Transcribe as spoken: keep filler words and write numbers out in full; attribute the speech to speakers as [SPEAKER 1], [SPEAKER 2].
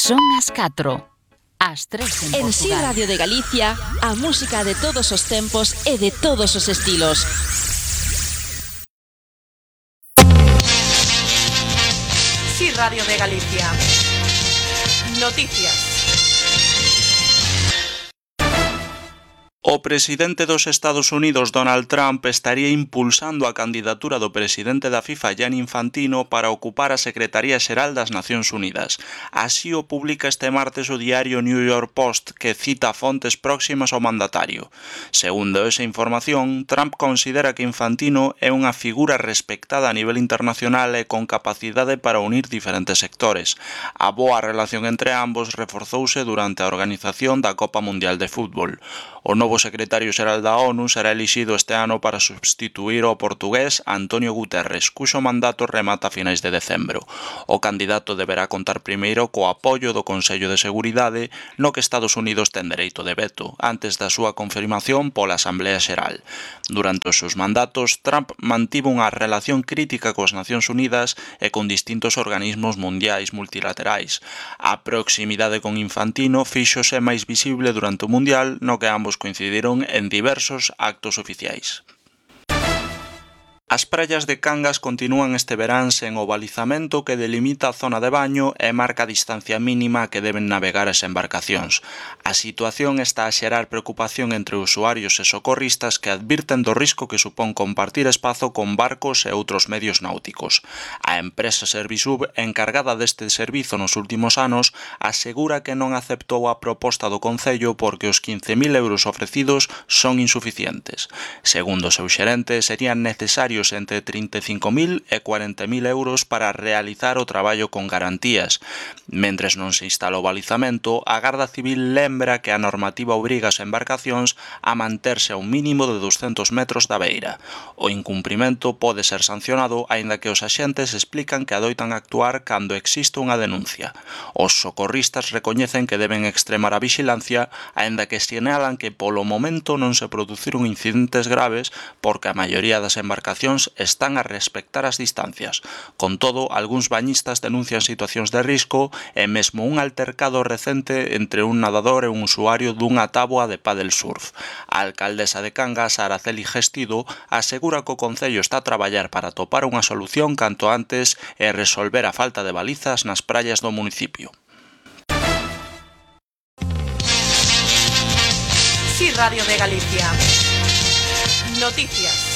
[SPEAKER 1] Son as catro. As tres en Portugal.
[SPEAKER 2] En Si Radio de Galicia, a música de todos os tempos e de todos os estilos.
[SPEAKER 3] Si Radio de Galicia. Noticias.
[SPEAKER 4] O presidente dos Estados Unidos, Donald Trump, estaría impulsando a candidatura do presidente da FIFA, Gianni Infantino, para ocupar a Secretaría Xeral das Nacións Unidas. Así o publica este martes o diario New York Post, que cita fontes próximas ao mandatario. Segundo esa información, Trump considera que Infantino é unha figura respectada a nivel internacional e con capacidade para unir diferentes sectores. A boa relación entre ambos reforzouse durante a organización da Copa Mundial de Fútbol. O novo secretario xeral da ONU será elixido este ano para substituir ao portugués António Guterres, cuxo mandato remata a finais de decembro. O candidato deberá contar primeiro co apoio do Consello de Seguridade, no que Estados Unidos ten dereito de veto, antes da súa confirmación pola Asamblea Xeral. Durante os seus mandatos, Trump mantivo unha relación crítica coas Nacións Unidas e con distintos organismos mundiais multilaterais. A proximidade con Infantino fíxose máis visible durante o Mundial, no que ambos coincidiron en diversos actos oficiais. As praias de Cangas continúan este verán sen o balizamento que delimita a zona de baño e marca a distancia mínima que deben navegar as embarcacións. A situación está a xerar preocupación entre usuarios e socorristas que advirten do risco que supón compartir espazo con barcos e outros medios náuticos. A empresa Servisub, encargada deste servizo nos últimos anos, asegura que non aceptou a proposta do Concello porque os quince mil euros ofrecidos son insuficientes. Segundo o seu xerente, serían necesarios entre trinta e cinco mil e cuarenta mil euros para realizar o traballo con garantías. Mentres non se instala o balizamento, a Garda Civil lembra que a normativa obriga as embarcacións a manterse a un mínimo de doscentos metros da beira. O incumprimento pode ser sancionado, aínda que os axentes explican que adoitan actuar cando existe unha denuncia. Os socorristas recoñecen que deben extremar a vixilancia, aínda que sinalan que polo momento non se produciron incidentes graves porque a maioría das embarcacións están a respectar as distancias. Con todo, algúns bañistas denuncian situacións de risco e mesmo un altercado recente entre un nadador e un usuario dunha táboa de pádel surf. A alcaldesa de Cangas, Araceli Gestido, asegura que o Concello está a traballar para topar unha solución canto antes e resolver a falta de balizas nas praias do municipio.
[SPEAKER 3] Si Radio de Galicia. Noticias.